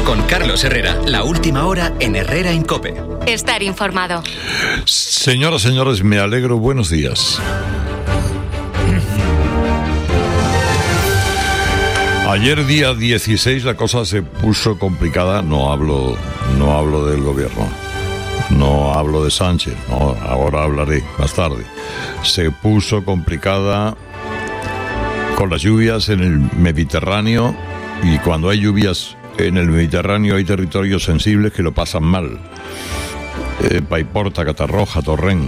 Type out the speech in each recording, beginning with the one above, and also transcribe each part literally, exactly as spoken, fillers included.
Con Carlos Herrera, la última hora en Herrera en COPE. Estar informado. Señoras, señores, me alegro. Buenos días. Ayer día dieciséis la cosa se puso complicada. No hablo, no hablo del gobierno. No hablo de Sánchez. No, ahora hablaré más tarde. Se puso complicada con las lluvias en el Mediterráneo, y cuando hay lluvias en el Mediterráneo hay territorios sensibles que lo pasan mal. Eh, Paiporta, Catarroja, Torrent.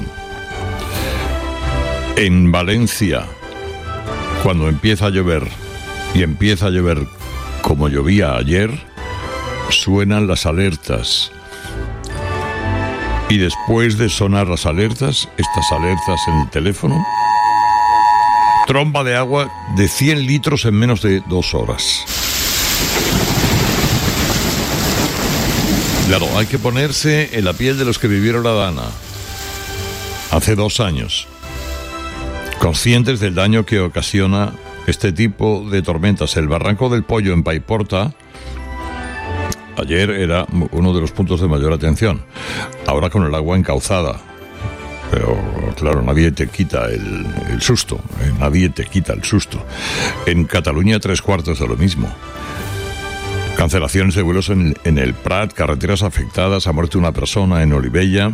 En Valencia, cuando empieza a llover, y empieza a llover como llovía ayer, suenan las alertas. Y después de sonar las alertas, estas alertas en el teléfono, tromba de agua de cien litros en menos de dos horas. Claro, hay que ponerse en la piel de los que vivieron la Dana hace dos años, conscientes del daño que ocasiona este tipo de tormentas. El Barranco del Pollo en Paiporta ayer era uno de los puntos de mayor atención, ahora con el agua encauzada. Pero, claro, nadie te quita el, el susto, ¿eh? Nadie te quita el susto. En Cataluña, tres cuartos de lo mismo. Cancelaciones de vuelos en, en el Prat, carreteras afectadas, ha muerto una persona en Olivella.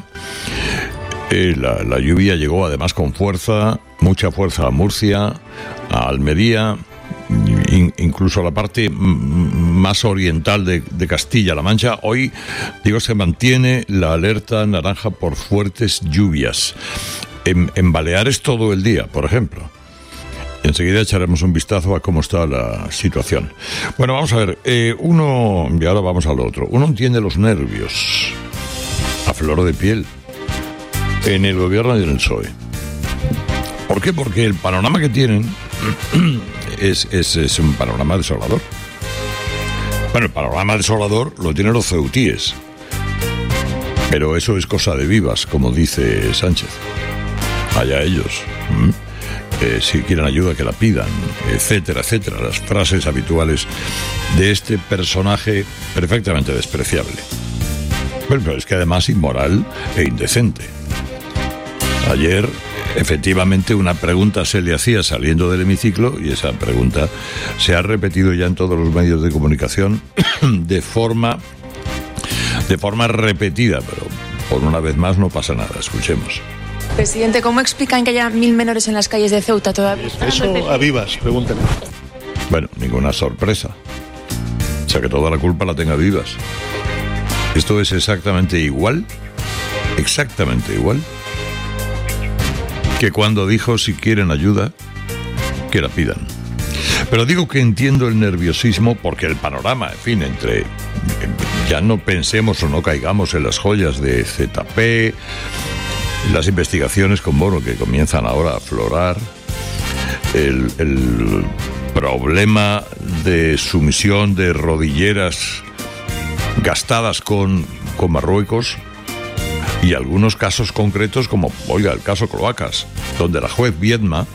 Eh, la, la lluvia llegó además con fuerza, mucha fuerza a Murcia, a Almería, in, incluso a la parte m- más oriental de, de Castilla-La Mancha. Hoy, digo, se mantiene la alerta naranja por fuertes lluvias. En, en Baleares todo el día, por ejemplo. Enseguida echaremos un vistazo a cómo está la situación. Bueno, vamos a ver. Eh, uno, y ahora vamos al otro. Uno entiende los nervios a flor de piel en el gobierno y en el P S O E. ¿Por qué? Porque el panorama que tienen es, es, es un panorama desolador. Bueno, el panorama desolador lo tienen los ceutíes. Pero eso es cosa de vivas, como dice Sánchez. Allá ellos. ¿Mm? Eh, si quieren ayuda, que la pidan, etcétera, etcétera. Las frases habituales de este personaje perfectamente despreciable. Bueno, pero es que además inmoral e indecente. Ayer, efectivamente, una pregunta se le hacía saliendo del hemiciclo, y esa pregunta se ha repetido ya en todos los medios de comunicación de forma, de forma repetida, pero por una vez más no pasa nada. Escuchemos. Presidente, ¿cómo explican que haya mil menores en las calles de Ceuta todavía? Eso a Vivas, pregúntale. Bueno, ninguna sorpresa. O sea, que toda la culpa la tenga Vivas. Esto es exactamente igual, exactamente igual, que cuando dijo si quieren ayuda, que la pidan. Pero digo que entiendo el nerviosismo porque el panorama, en fin, entre... Ya no pensemos o no caigamos en las joyas de Z P, las investigaciones con Bono que comienzan ahora a aflorar, el, el problema de sumisión de rodilleras gastadas con, con Marruecos, y algunos casos concretos como, oiga, el caso Cloacas, donde la juez Viedma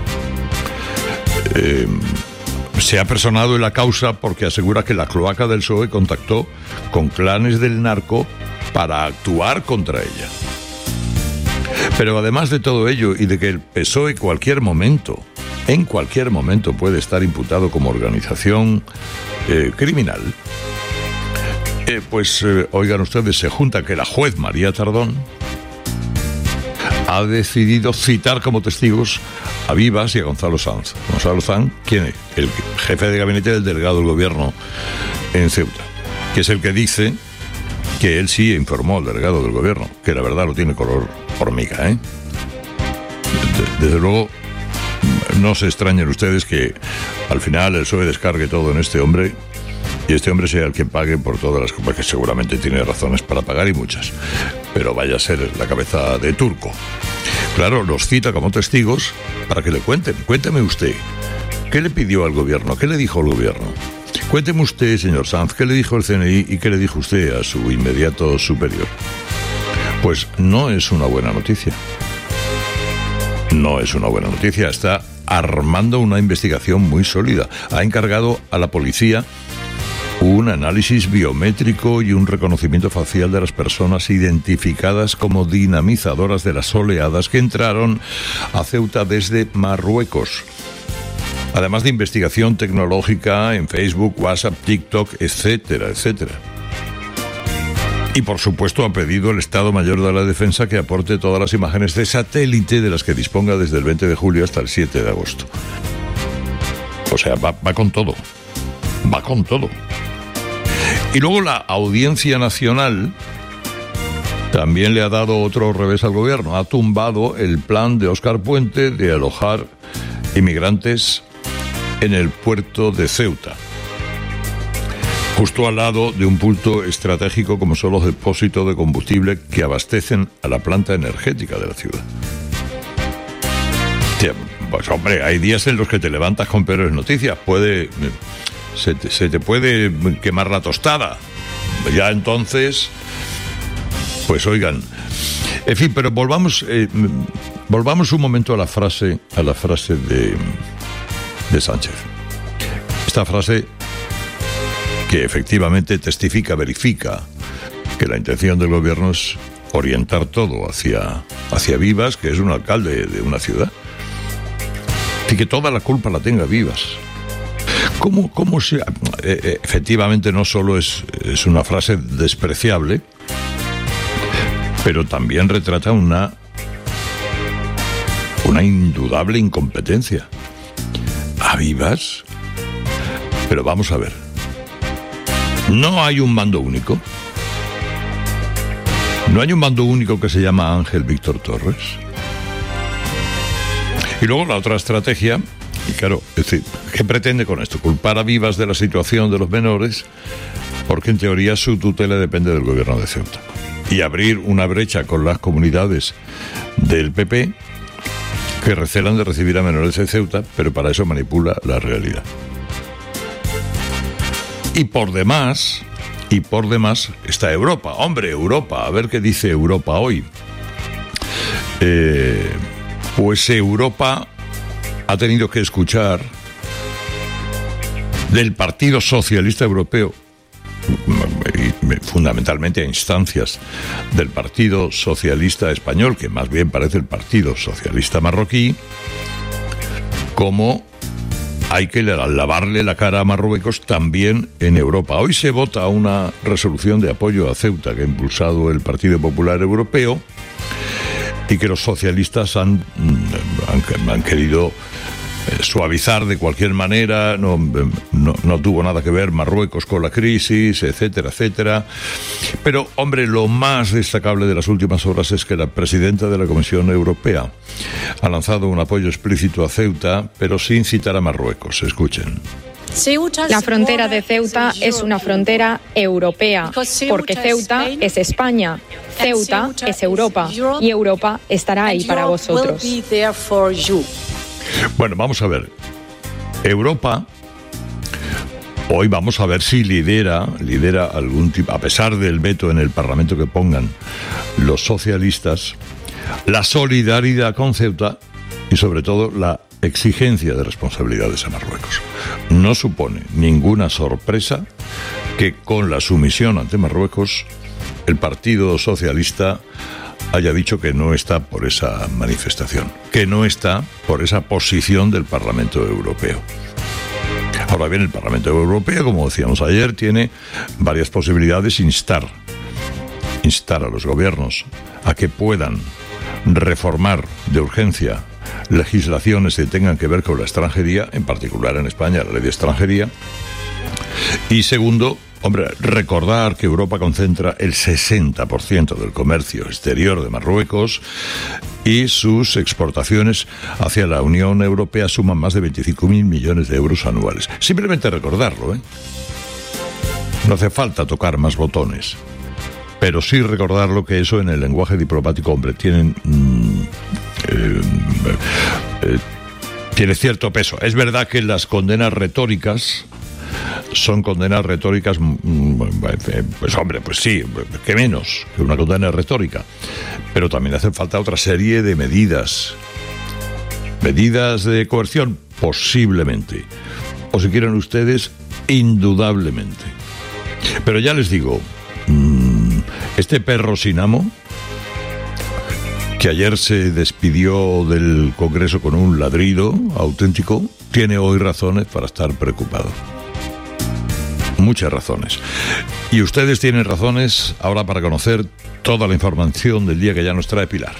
eh, se ha personado en la causa porque asegura que la cloaca del P S O E contactó con clanes del narco para actuar contra ella. Pero además de todo ello, y de que el P S O E cualquier momento, en cualquier momento puede estar imputado como organización eh, criminal, eh, pues eh, oigan ustedes, se junta que la juez María Tardón ha decidido citar como testigos a Vivas y a Gonzalo Sanz. Gonzalo Sanz, ¿quién es? El jefe de gabinete del delegado del gobierno en Ceuta, que es el que dice que él sí informó al delegado del gobierno, que la verdad lo tiene color hormiga, ¿eh? Desde luego, no se extrañen ustedes que al final el P S O E descargue todo en este hombre, y este hombre sea el que pague por todas las cosas, que seguramente tiene razones para pagar, y muchas, pero vaya a ser la cabeza de turco. Claro, los cita como testigos para que le cuenten. Cuénteme usted, ¿qué le pidió al gobierno? ¿Qué le dijo al gobierno? Cuénteme usted, señor Sanz, ¿qué le dijo el C N I y qué le dijo usted a su inmediato superior? Pues no es una buena noticia. No es una buena noticia. Está armando una investigación muy sólida. Ha encargado a la policía un análisis biométrico y un reconocimiento facial de las personas identificadas como dinamizadoras de las oleadas que entraron a Ceuta desde Marruecos. Además de investigación tecnológica en Facebook, WhatsApp, TikTok, etcétera, etcétera. Y por supuesto ha pedido el Estado Mayor de la Defensa que aporte todas las imágenes de satélite de las que disponga desde el veinte de julio hasta el siete de agosto. O sea, va, va con todo. Va con todo. Y luego la Audiencia Nacional también le ha dado otro revés al gobierno. Ha tumbado el plan de Óscar Puente de alojar inmigrantes en el puerto de Ceuta, justo al lado de un punto estratégico como son los depósitos de combustible que abastecen a la planta energética de la ciudad. Pues hombre, hay días en los que te levantas con peores noticias. Puede... Se te, se te puede quemar la tostada. Ya entonces, pues oigan. En fin, pero volvamos, eh, volvamos un momento a la frase, a la frase de, de Sánchez. Esta frase que efectivamente testifica, verifica que la intención del gobierno es orientar todo hacia, hacia Vivas, que es un alcalde de una ciudad, y que toda la culpa la tenga Vivas. ¿Cómo, cómo se...? Eh, efectivamente no solo es, es una frase despreciable, pero también retrata una, una indudable incompetencia. ¿A Vivas? Pero vamos a ver. No hay un mando único. No hay un mando único que se llama Ángel Víctor Torres. Y luego la otra estrategia... Y claro, es decir, ¿qué pretende con esto? Culpar a Vivas de la situación de los menores, porque en teoría su tutela depende del gobierno de Ceuta. Y abrir una brecha con las comunidades del P P que recelan de recibir a menores de Ceuta, pero para eso manipula la realidad. Y por demás, y por demás está Europa. Hombre, Europa, a ver qué dice Europa hoy. Eh, pues Europa... ha tenido que escuchar del Partido Socialista Europeo, fundamentalmente a instancias del Partido Socialista Español, que más bien parece el Partido Socialista Marroquí, cómo hay que lavarle la cara a Marruecos también en Europa. Hoy se vota una resolución de apoyo a Ceuta que ha impulsado el Partido Popular Europeo y que los socialistas han, han, han querido suavizar de cualquier manera. No, no, no tuvo nada que ver Marruecos con la crisis, etcétera, etcétera. Pero, hombre, lo más destacable de las últimas horas es que la presidenta de la Comisión Europea ha lanzado un apoyo explícito a Ceuta, pero sin citar a Marruecos. Escuchen. La frontera de Ceuta es una frontera europea, porque Ceuta es España, Ceuta es Europa, y Europa estará ahí para vosotros. Bueno, vamos a ver. Europa, hoy vamos a ver si lidera, lidera algún tipo, a pesar del veto en el Parlamento que pongan los socialistas, la solidaridad con Ceuta y sobre todo la exigencia de responsabilidades a Marruecos. No supone ninguna sorpresa que con la sumisión ante Marruecos el Partido Socialista haya dicho que no está por esa manifestación, que no está por esa posición del Parlamento Europeo. Ahora bien, el Parlamento Europeo, como decíamos ayer, tiene varias posibilidades: instar, instar a los gobiernos a que puedan reformar de urgencia legislaciones que tengan que ver con la extranjería, en particular en España la ley de extranjería. Y segundo, hombre, recordar que Europa concentra el sesenta por ciento del comercio exterior de Marruecos y sus exportaciones hacia la Unión Europea suman más de veinticinco mil millones de euros anuales. Simplemente recordarlo, ¿eh? No hace falta tocar más botones, pero sí recordarlo, que eso en el lenguaje diplomático, hombre, tienen... Mmm, eh, eh, tiene cierto peso. Es verdad que las condenas retóricas son condenas retóricas, pues hombre, pues sí, que menos que una condena retórica, pero también hace falta otra serie de medidas, medidas de coerción, posiblemente, o si quieren ustedes, indudablemente. Pero ya les digo, este perro sin amo, que ayer se despidió del Congreso con un ladrido auténtico, tiene hoy razones para estar preocupado. Muchas razones. Y ustedes tienen razones ahora para conocer toda la información del día que ya nos trae Pilar.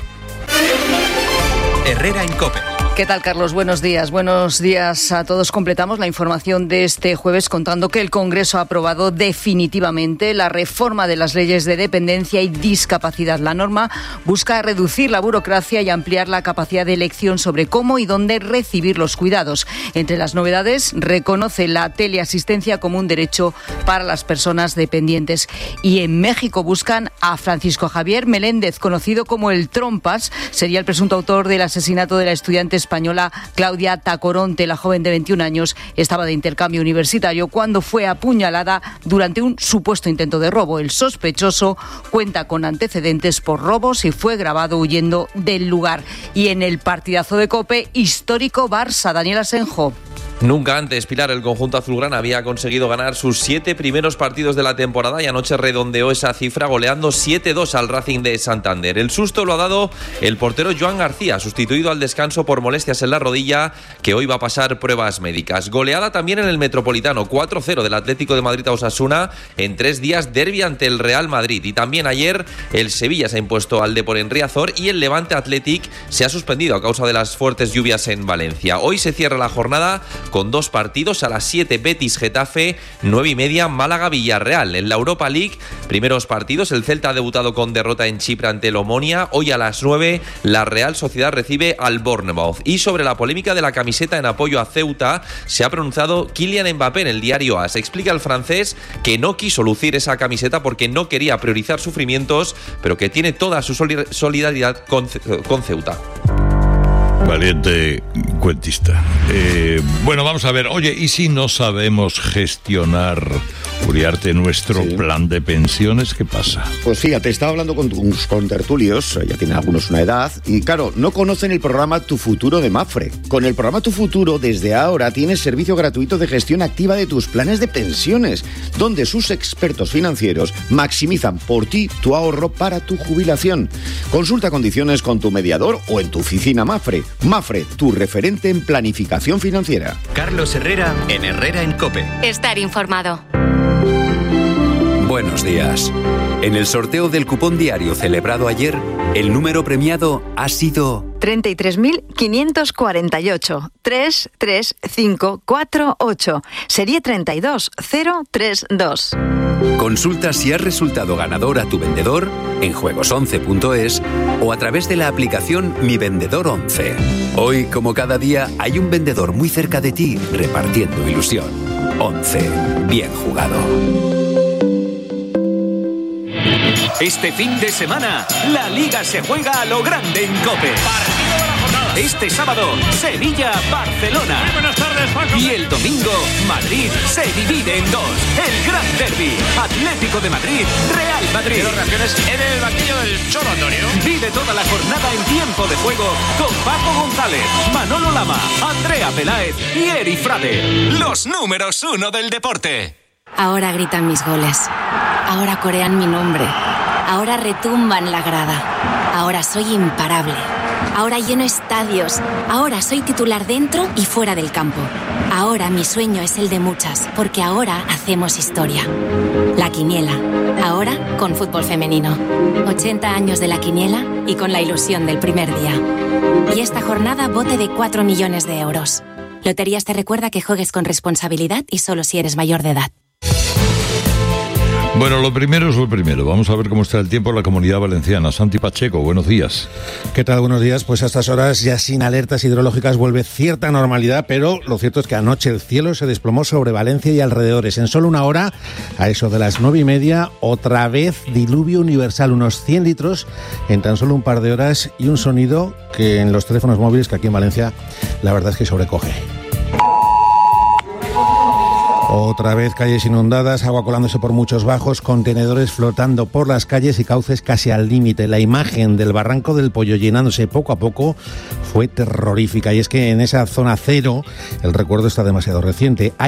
Herrera en COPE. ¿Qué tal, Carlos? Buenos días. Buenos días a todos. Completamos la información de este jueves contando que el Congreso ha aprobado definitivamente la reforma de las leyes de dependencia y discapacidad. La norma busca reducir la burocracia y ampliar la capacidad de elección sobre cómo y dónde recibir los cuidados. Entre las novedades, reconoce la teleasistencia como un derecho para las personas dependientes. Y en México buscan a Francisco Javier Meléndez, conocido como el Trompas. Sería el presunto autor del asesinato de la estudiante española Claudia Tacoronte. La joven de veintiún años estaba de intercambio universitario cuando fue apuñalada durante un supuesto intento de robo. El sospechoso cuenta con antecedentes por robos y fue grabado huyendo del lugar. Y en el partidazo de COPE, histórico Barça, Daniel Asenjo. Nunca antes, Pilar, el conjunto azulgrana había conseguido ganar sus siete primeros partidos de la temporada y anoche redondeó esa cifra goleando siete dos al Racing de Santander. El susto lo ha dado el portero Joan García, sustituido al descanso por molestias en la rodilla, que hoy va a pasar pruebas médicas. Goleada también en el Metropolitano, cuatro cero del Atlético de Madrid a Osasuna en tres días, derbi ante el Real Madrid. Y también ayer el Sevilla se ha impuesto al Depor en Riazor y el Levante Athletic se ha suspendido a causa de las fuertes lluvias en Valencia. Hoy se cierra la jornada con dos partidos: a las siete Betis Getafe, nueve y media Málaga Villarreal. En la Europa League, primeros partidos, el Celta ha debutado con derrota en Chipre ante el Omonia. Hoy a las nueve la Real Sociedad recibe al Bournemouth. Y sobre la polémica de la camiseta en apoyo a Ceuta se ha pronunciado Kylian Mbappé en el diario A S. Explica el francés que no quiso lucir esa camiseta porque no quería priorizar sufrimientos, pero que tiene toda su solidaridad con, con Ceuta. Valiente cuentista. Eh, bueno, vamos a ver. Oye, ¿y si no sabemos gestionar, Uriarte, nuestro sí. plan de pensiones? ¿Qué pasa? Pues fíjate, estaba hablando con tus contertulios, ya tienen algunos una edad, y claro, no conocen el programa Tu Futuro de Mapfre. Con el programa Tu Futuro, desde ahora tienes servicio gratuito de gestión activa de tus planes de pensiones, donde sus expertos financieros maximizan por ti tu ahorro para tu jubilación. Consulta condiciones con tu mediador o en tu oficina Mapfre. Mapfre, tu referente en planificación financiera. Carlos Herrera en Herrera en COPE. Estar informado. Buenos días. En el sorteo del cupón diario celebrado ayer, el número premiado ha sido treinta y tres mil quinientos cuarenta y ocho, tres tres cinco cuatro ocho, serie treinta y dos cero tres dos. Consulta si has resultado ganador a tu vendedor en juegos once punto es o a través de la aplicación Mi Vendedor once. Hoy, como cada día, hay un vendedor muy cerca de ti repartiendo ilusión. once. Bien jugado. Este fin de semana, la Liga se juega a lo grande en COPE. Partido de la jornada. Este sábado, Sevilla-Barcelona. Muy buenas tardes, Paco. Y el domingo, Madrid se divide en dos. El gran derbi, Atlético de Madrid, Real Madrid. Quiero reacciones en el banquillo del Cholo, Antonio. Vive toda la jornada en tiempo de juego con Paco González, Manolo Lama, Andrea Peláez y Eri Frade. Los números uno del deporte. Ahora gritan mis goles. Ahora corean mi nombre. Ahora retumban la grada. Ahora soy imparable. Ahora lleno estadios. Ahora soy titular dentro y fuera del campo. Ahora mi sueño es el de muchas, porque ahora hacemos historia. La Quiniela. Ahora con fútbol femenino. ochenta años de La Quiniela y con la ilusión del primer día. Y esta jornada bote de cuatro millones de euros. Loterías te recuerda que juegues con responsabilidad y solo si eres mayor de edad. Bueno, lo primero es lo primero. Vamos a ver cómo está el tiempo en la Comunidad Valenciana. Santi Pacheco, buenos días. ¿Qué tal? Buenos días. Pues a estas horas, ya sin alertas hidrológicas, vuelve cierta normalidad, pero lo cierto es que anoche el cielo se desplomó sobre Valencia y alrededores. En solo una hora, a eso de las nueve y media, otra vez diluvio universal, unos cien litros en tan solo un par de horas y un sonido que en los teléfonos móviles, que aquí en Valencia, la verdad es que sobrecoge. Otra vez calles inundadas, agua colándose por muchos bajos, contenedores flotando por las calles y cauces casi al límite. La imagen del Barranco del Pollo llenándose poco a poco fue terrorífica. Y es que en esa zona cero el recuerdo está demasiado reciente. Hay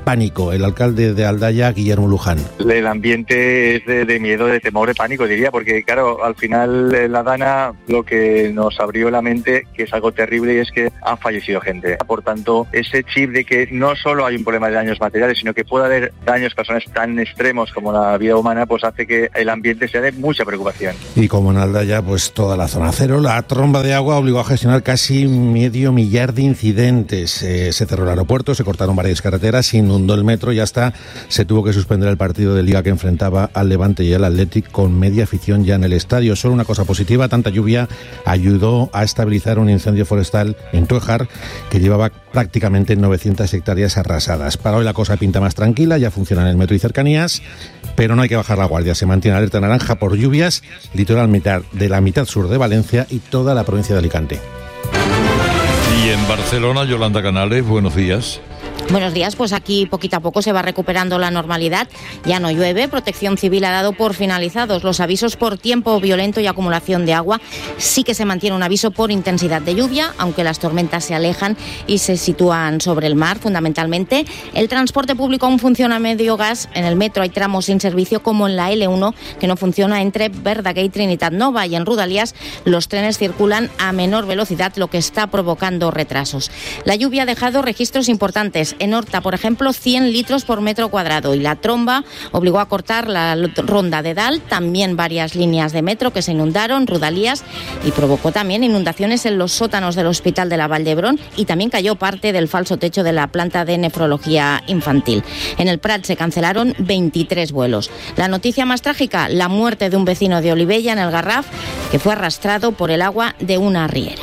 pánico. El alcalde de Aldaya, Guillermo Luján. El ambiente es de, de miedo, de temor, de pánico, diría, porque claro, al final la Dana lo que nos abrió la mente, que es algo terrible, y es que ha fallecido gente. Por tanto, ese chip de que no solo hay un problema de daños materiales, sino que puede haber daños personales tan extremos como la vida humana, pues hace que el ambiente sea de mucha preocupación. Y como en Aldaya, pues toda la zona cero, la tromba de agua obligó a gestionar casi medio millar de incidentes. Eh, se cerró el aeropuerto, se cortaron varias carreteras, se inundó el metro y hasta se tuvo que suspender el partido de Liga que enfrentaba al Levante y al Athletic, con media afición ya en el estadio. Solo una cosa positiva: tanta lluvia ayudó a estabilizar un incendio forestal en Tuejar que llevaba prácticamente novecientas hectáreas arrasadas. Para hoy la cosa pinta más tranquila, ya funcionan el metro y cercanías, pero no hay que bajar la guardia. Se mantiene alerta naranja por lluvias, litoral mitad de la mitad sur de Valencia y toda la provincia de Alicante. Y en Barcelona, Yolanda Canales, buenos días. Buenos días, pues aquí poquito a poco se va recuperando la normalidad. Ya no llueve, Protección Civil ha dado por finalizados los avisos por tiempo violento y acumulación de agua. Sí que se mantiene un aviso por intensidad de lluvia, aunque las tormentas se alejan y se sitúan sobre el mar fundamentalmente. El transporte público aún funciona a medio gas. En el metro hay tramos sin servicio, como en la ele uno, que no funciona entre Verdaguer y Trinitat Nova, y en Rodalies los trenes circulan a menor velocidad, lo que está provocando retrasos. La lluvia ha dejado registros importantes. En Horta, por ejemplo, cien litros por metro cuadrado, y la tromba obligó a cortar la ronda de Dalt, también varias líneas de metro que se inundaron, Rodalies, y provocó también inundaciones en los sótanos del Hospital de la Vall d'Hebron, y también cayó parte del falso techo de la planta de nefrología infantil. En el Prat se cancelaron veintitrés vuelos. La noticia más trágica: la muerte de un vecino de Olivella, en el Garraf, que fue arrastrado por el agua de una riera.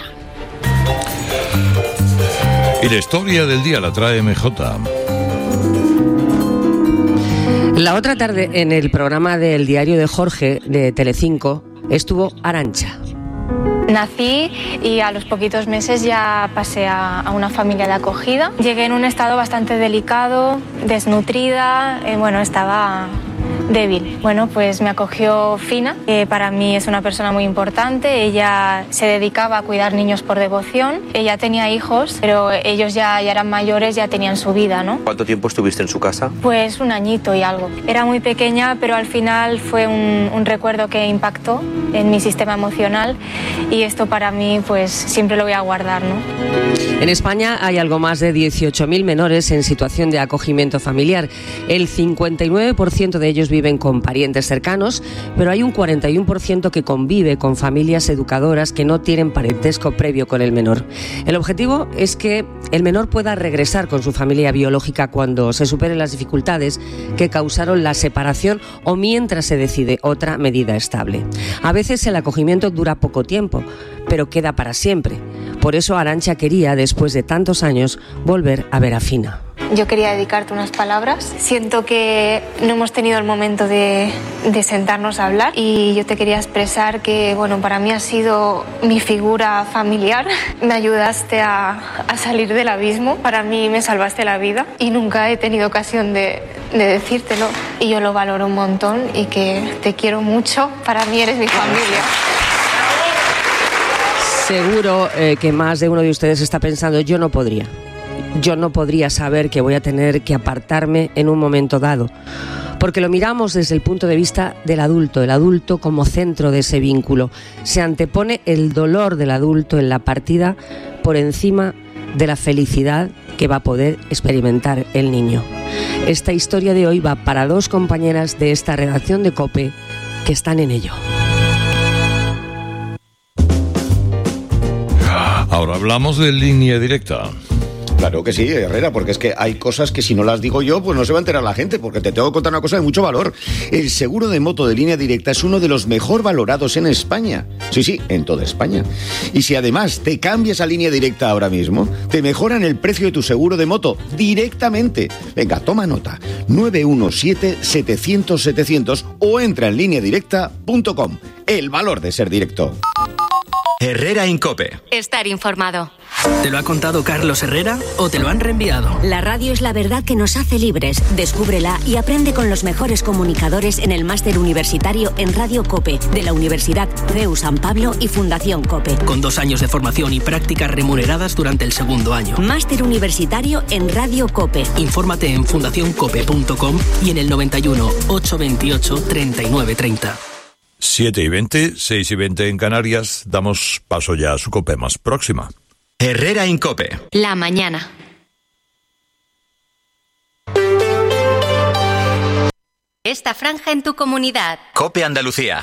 Y la historia del día la trae M J. La otra tarde, en el programa del diario de Jorge de Telecinco, estuvo Arantxa. Nací y a los poquitos meses ya pasé a, a una familia de acogida. Llegué en un estado bastante delicado, desnutrida, eh, bueno, estaba débil. Bueno, pues me acogió Fina, que para mí es una persona muy importante. Ella se dedicaba a cuidar niños por devoción. Ella tenía hijos, pero ellos ya, ya eran mayores, ya tenían su vida, ¿no? ¿Cuánto tiempo estuviste en su casa? Pues un añito y algo. Era muy pequeña, pero al final fue un, un recuerdo que impactó en mi sistema emocional, y esto para mí pues siempre lo voy a guardar, ¿no? En España hay algo más de dieciocho mil menores en situación de acogimiento familiar. El cincuenta y nueve por ciento de ellos viven con parientes cercanos, pero hay un cuarenta y uno por ciento que convive con familias educadoras que no tienen parentesco previo con el menor. El objetivo es que el menor pueda regresar con su familia biológica cuando se superen las dificultades que causaron la separación o mientras se decide otra medida estable. A veces el acogimiento dura poco tiempo, pero queda para siempre. Por eso Arantxa quería, después de tantos años, volver a ver a Fina. Yo quería dedicarte unas palabras. Siento que no hemos tenido el momento de, de sentarnos a hablar, y yo te quería expresar que, bueno, para mí has sido mi figura familiar. Me ayudaste a, a salir del abismo. Para mí me salvaste la vida y nunca he tenido ocasión de, de decírtelo. Y yo lo valoro un montón y que te quiero mucho. Para mí eres mi familia. Seguro eh, que más de uno de ustedes está pensando: yo no podría. Yo no podría saber que voy a tener que apartarme en un momento dado. Porque lo miramos desde el punto de vista del adulto, el adulto como centro de ese vínculo. Se antepone el dolor del adulto en la partida por encima de la felicidad que va a poder experimentar el niño. Esta historia de hoy va para dos compañeras de esta redacción de COPE que están en ello. Ahora hablamos de Línea Directa. Claro que sí, Herrera, porque es que hay cosas que si no las digo yo, pues no se va a enterar la gente, porque te tengo que contar una cosa de mucho valor. El seguro de moto de Línea Directa es uno de los mejor valorados en España. Sí, sí, en toda España. Y si además te cambias a Línea Directa ahora mismo, te mejoran el precio de tu seguro de moto directamente. Venga, toma nota. nueve uno siete, setecientos, setecientos o entra en línea directa punto com. El valor de ser directo. Herrera en COPE. Estar informado. ¿Te lo ha contado Carlos Herrera o te lo han reenviado? La radio es la verdad que nos hace libres. Descúbrela y aprende con los mejores comunicadores en el máster universitario en Radio COPE de la Universidad C E U San Pablo y Fundación COPE. Con dos años de formación y prácticas remuneradas durante el segundo año. Máster universitario en Radio COPE. Infórmate en fundación cope punto com y en el noventa y uno, ochocientos veintiocho, treinta y nueve treinta. siete y veinte, seis y veinte en Canarias. Damos paso ya a su COPE más próxima. Herrera en COPE. La mañana. Esta franja en tu comunidad. COPE Andalucía.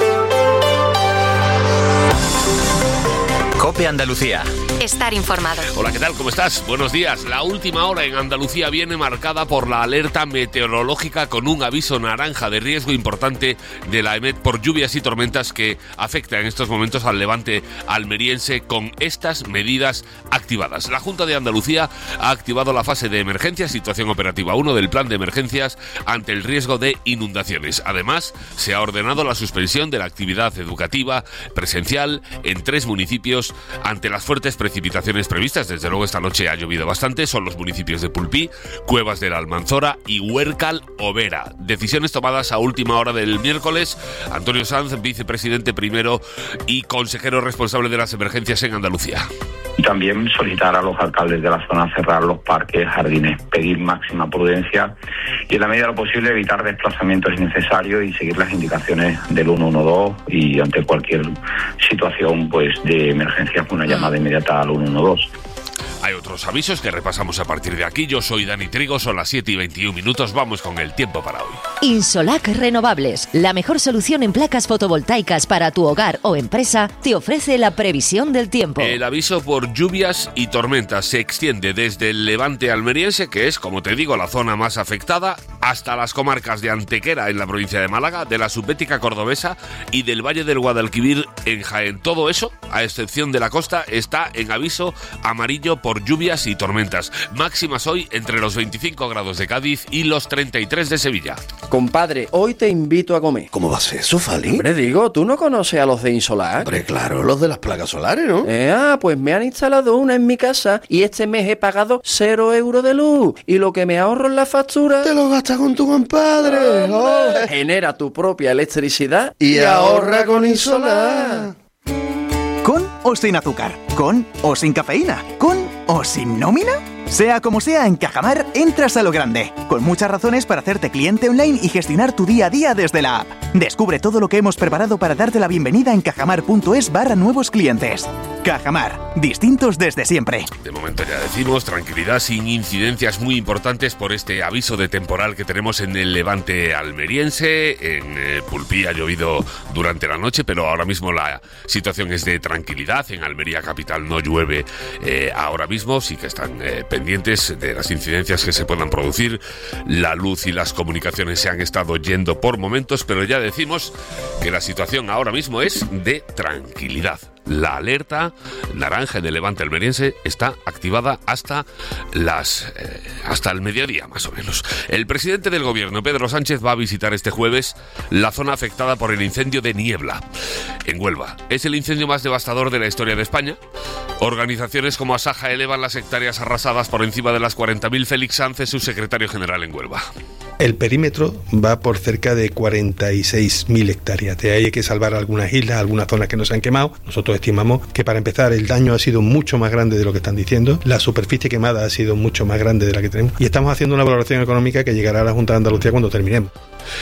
COPE Andalucía. Estar informado. Hola, ¿qué tal? ¿Cómo estás? Buenos días. La última hora en Andalucía viene marcada por la alerta meteorológica con un aviso naranja de riesgo importante de la EMET por lluvias y tormentas que afecta en estos momentos al levante almeriense con estas medidas activadas. La Junta de Andalucía ha activado la fase de emergencia, situación operativa uno del plan de emergencias ante el riesgo de inundaciones. Además, se ha ordenado la suspensión de la actividad educativa presencial en tres municipios ante las fuertes precipitaciones previstas. Desde luego esta noche ha llovido bastante, son los municipios de Pulpí, Cuevas de la Almanzora y Huércal Overa. Decisiones tomadas a última hora del miércoles. Antonio Sanz, vicepresidente primero y consejero responsable de las emergencias en Andalucía. También solicitar a los alcaldes de la zona cerrar los parques, jardines, pedir máxima prudencia y en la medida de lo posible evitar desplazamientos innecesarios y seguir las indicaciones del uno uno dos y ante cualquier situación pues de emergencia pues una llamada inmediata al uno uno dos. Hay otros avisos que repasamos a partir de aquí. Yo soy Dani Trigo, son las siete y veintiún minutos. Vamos con el tiempo para hoy. Insolac Renovables, la mejor solución en placas fotovoltaicas para tu hogar o empresa, te ofrece la previsión del tiempo. El aviso por lluvias y tormentas se extiende desde el levante almeriense, que es, como te digo, la zona más afectada, hasta las comarcas de Antequera en la provincia de Málaga, de la subbética cordobesa y del Valle del Guadalquivir en Jaén. Todo eso, a excepción de la costa, está en aviso amarillo por por lluvias y tormentas. Máximas hoy entre los veinticinco grados de Cádiz y los treinta y tres de Sevilla. Compadre, hoy te invito a comer. ¿Cómo va a ser eso, Fali? Hombre, digo, ¿tú no conoces a los de Insolac? Hombre, claro, los de las placas solares, ¿no? Eh, ah, pues me han instalado una en mi casa y este mes he pagado cero euros de luz. Y lo que me ahorro en la factura... Te lo gastas con tu compadre. Oh, genera tu propia electricidad y, y ahorra con Insolac. ¿Con o sin azúcar? ¿Con o sin cafeína? ¿Con o sin nómina? Sea como sea, en Cajamar entras a lo grande, con muchas razones para hacerte cliente online y gestionar tu día a día desde la app. Descubre todo lo que hemos preparado para darte la bienvenida en cajamar.es barra nuevos clientes. Cajamar, distintos desde siempre. De momento ya decimos, tranquilidad, sin incidencias muy importantes por este aviso de temporal que tenemos en el levante almeriense. En eh, Pulpí ha llovido durante la noche, pero ahora mismo la situación es de tranquilidad. En Almería capital no llueve eh, ahora mismo, sí que están eh, pendientes de las incidencias que se puedan producir. La luz y las comunicaciones se han estado yendo por momentos, pero ya decimos que la situación ahora mismo es de tranquilidad. La alerta naranja en el levante almeriense está activada hasta las eh, hasta el mediodía más o menos. El presidente del gobierno, Pedro Sánchez, va a visitar este jueves la zona afectada por el incendio de Niebla en Huelva. Es el incendio más devastador de la historia de España. Organizaciones como Asaja elevan las hectáreas arrasadas por encima de las cuarenta mil. Félix Sanz es su secretario general en Huelva. El perímetro va por cerca de cuarenta y seis mil hectáreas. De ahí hay que salvar algunas islas, algunas zonas que no se han quemado. Nosotros estimamos que para empezar el daño ha sido mucho más grande de lo que están diciendo. La superficie quemada ha sido mucho más grande de la que tenemos. Y estamos haciendo una valoración económica que llegará a la Junta de Andalucía cuando terminemos.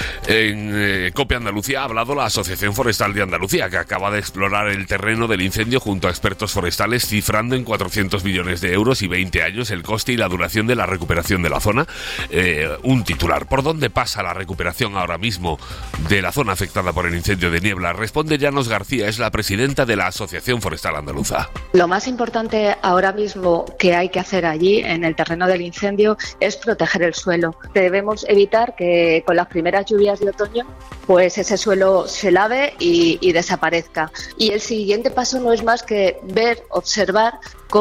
En eh, COPE Andalucía ha hablado la Asociación Forestal de Andalucía, que acaba de explorar el terreno del incendio junto a expertos forestales, cifrando en cuatrocientos millones de euros y veinte años el coste y la duración de la recuperación de la zona. Eh, un titular. ¿Por dónde pasa la recuperación ahora mismo de la zona afectada por el incendio de Niebla? Responde Llanos García, es la presidenta de la Asociación Forestal Andaluza. Lo más importante ahora mismo que hay que hacer allí, en el terreno del incendio, es proteger el suelo. Debemos evitar que con las primeras lluvias de otoño pues ese suelo se lave y, y desaparezca. Y el siguiente paso no es más que ver, observar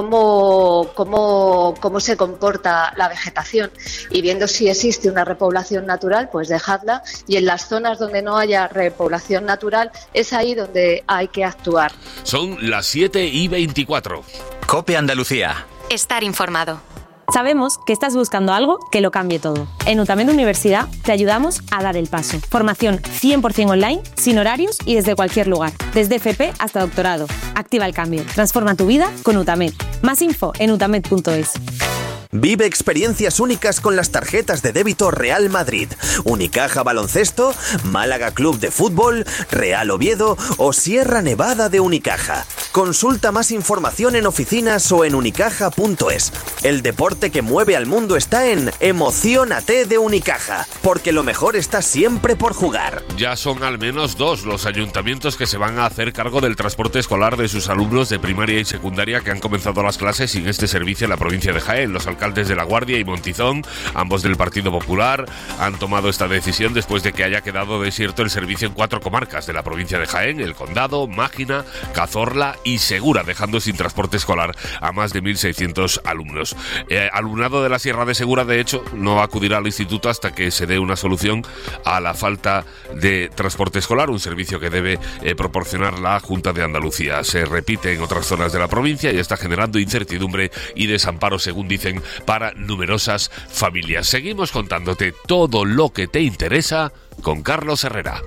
cómo, cómo, cómo se comporta la vegetación y viendo si existe una repoblación natural, pues dejadla, y en las zonas donde no haya repoblación natural es ahí donde hay que actuar. Son las siete y veinticuatro. COPE Andalucía. Estar informado. Sabemos que estás buscando algo que lo cambie todo. En UTAMED Universidad te ayudamos a dar el paso. Formación cien por ciento online, sin horarios y desde cualquier lugar. Desde F P hasta doctorado. Activa el cambio. Transforma tu vida con UTAMED. Más info en utamed punto es. Vive experiencias únicas con las tarjetas de débito Real Madrid, Unicaja Baloncesto, Málaga Club de Fútbol, Real Oviedo o Sierra Nevada de Unicaja. Consulta más información en oficinas o en unicaja punto es. El deporte que mueve al mundo está en Emociónate de Unicaja, porque lo mejor está siempre por jugar. Ya son al menos dos los ayuntamientos que se van a hacer cargo del transporte escolar de sus alumnos de primaria y secundaria que han comenzado las clases sin este servicio en la provincia de Jaén. Los alcaldes de La Guardia y Montizón, ambos del Partido Popular, han tomado esta decisión después de que haya quedado desierto el servicio en cuatro comarcas de la provincia de Jaén: El Condado, Mágina, Cazorla y Segura, dejando sin transporte escolar a más de mil seiscientos alumnos. Eh, alumnado de la Sierra de Segura, de hecho, no acudirá al instituto hasta que se dé una solución a la falta de transporte escolar, un servicio que debe eh, proporcionar la Junta de Andalucía. Se repite en otras zonas de la provincia y está generando incertidumbre y desamparo, según dicen, para numerosas familias. Seguimos contándote todo lo que te interesa con Carlos Herrera.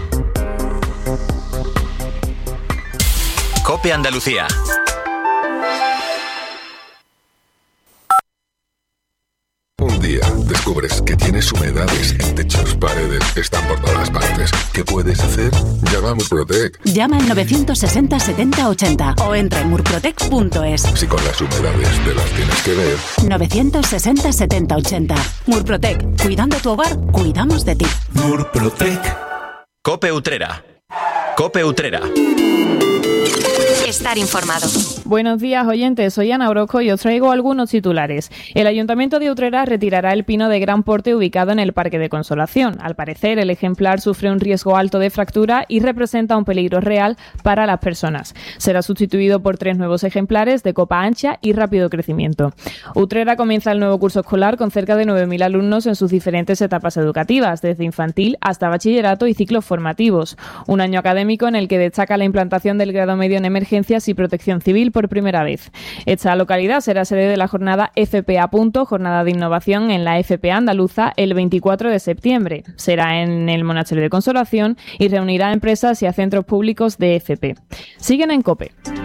COPE Andalucía. Un día descubres que tienes humedades en techos, paredes, están por todas partes. ¿Qué puedes hacer? Llama a Murprotec. Llama al novecientos sesenta setenta ochenta o entra en murprotec punto es. Si con las humedades te las tienes que ver. novecientos sesenta setenta ochenta. Murprotec. Cuidando tu hogar, cuidamos de ti. Murprotec. COPE Utrera. COPE Utrera. Estar informado. Buenos días, oyentes. Soy Ana Orozco y os traigo algunos titulares. El Ayuntamiento de Utrera retirará el pino de gran porte ubicado en el Parque de Consolación. Al parecer, el ejemplar sufre un riesgo alto de fractura y representa un peligro real para las personas. Será sustituido por tres nuevos ejemplares de copa ancha y rápido crecimiento. Utrera comienza el nuevo curso escolar con cerca de nueve mil alumnos en sus diferentes etapas educativas, desde infantil hasta bachillerato y ciclos formativos. Un año académico en el que destaca la implantación del grado medio en emergencias y protección civil por primera vez. Esta localidad será sede de la jornada F P A. Jornada de Innovación en la F P A andaluza el veinticuatro de septiembre. Será en el Monasterio de Consolación y reunirá a empresas y a centros públicos de F P. Siguen en COPE.